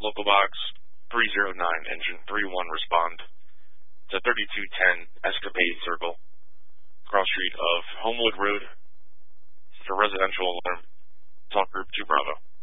local box 309, engine 31, respond to 3210 Escapade Circle, cross street of Homewood Road. It's a residential alarm. Talk group 2 Bravo.